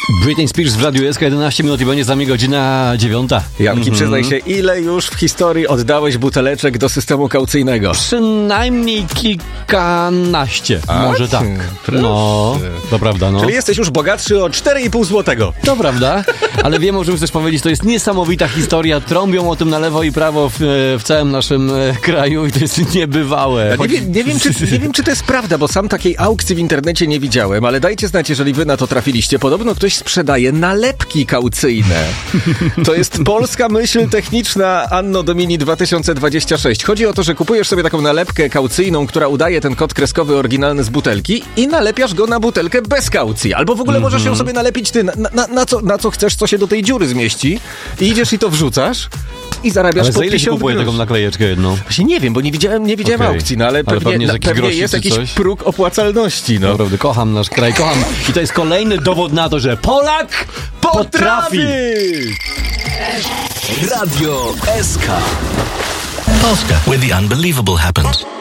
Britney Spears w Radiu SK 11 minut i będzie za mnie godzina 9. Janki, przyznaj się, ile już w historii oddałeś buteleczek do systemu kaucyjnego? Przynajmniej kilkanaście. Może tak. No, to prawda, no. Czyli jesteś już bogatszy o 4,5 złotego. To prawda, ale wiem, o czym chcesz powiedzieć, to jest niesamowita historia, trąbią o tym na lewo i prawo w całym naszym kraju i to jest niebywałe. Nie wiem, czy to jest prawda, bo sam takiej aukcji w internecie nie widziałem, ale dajcie znać, jeżeli wy na to trafiliście. Podobno ktoś sprzedaje nalepki kaucyjne. To jest polska myśl techniczna Anno Domini 2026. Chodzi o to, że kupujesz sobie taką nalepkę kaucyjną, która udaje ten kod kreskowy oryginalny z butelki i nalepiasz go na butelkę bez kaucji. Albo w ogóle możesz ją sobie nalepić ty na co chcesz, co się do tej dziury zmieści i idziesz i to wrzucasz i zarabiasz ale po za ile się 50 kupuje groszy. taką naklejeczkę jedną? Właśnie nie wiem, bo nie widziałem aukcji, no ale pewnie jest jakiś próg opłacalności. No. Naprawdę, kocham nasz kraj, kocham. I to jest kolejny dowód na to, że Polak potrafi! Radio SK. Polska, where the unbelievable happens.